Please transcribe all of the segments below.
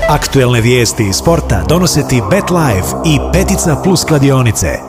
Aktuelne vijesti iz sporta donose ti BetLife i Petica Plus kladionice.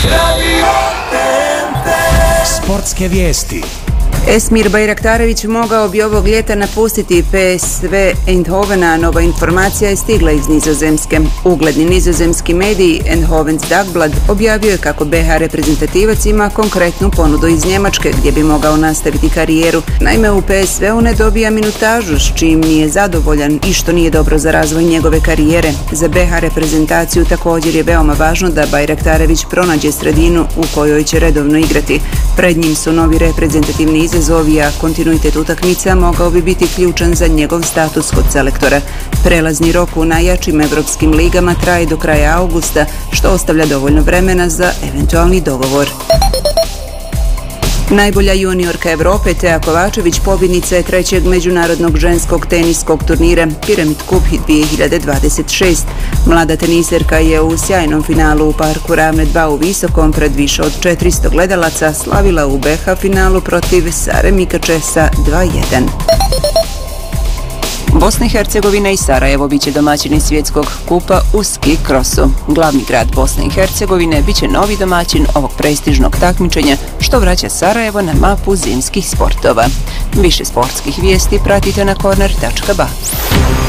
Sportske vijesti. Esmir Bajraktarević mogao bi ovog ljeta napustiti PSV Eindhovena. Nova informacija je stigla iz Nizozemske. Ugledni nizozemski medij Eindhovens Dagblad objavio je kako BH reprezentativac ima konkretnu ponudu iz Njemačke gdje bi mogao nastaviti karijeru. Naime, u PSV-u ne dobija minutažu, s čim nije zadovoljan i što nije dobro za razvoj njegove karijere. Za BH reprezentaciju također je veoma važno da Bajraktarević pronađe sredinu u kojoj će redovno igrati. Pred njim su novi reprezentativni izazovi, a kontinuitet utakmica mogao bi biti ključan za njegov status kod selektora. Prelazni rok u najjačim evropskim ligama traje do kraja augusta, što ostavlja dovoljno vremena za eventualni dogovor. Najbolja juniorka Evrope Tea Kovačević pobjednica je trećeg međunarodnog ženskog teniskog turnira Pyramid Cup 2026. Mlada teniserka je u sjajnom finalu u parku Ravne 2 u Visokom pred više od 400 gledalaca slavila u BH finalu protiv Sare Mikače sa 2:1. Bosna i Hercegovina i Sarajevo biće domaćini svjetskog kupa u ski krosu. Glavni grad Bosne i Hercegovine biće novi domaćin ovog prestižnog takmičenja, što vraća Sarajevo na mapu zimskih sportova. Više sportskih vijesti pratite na corner.ba.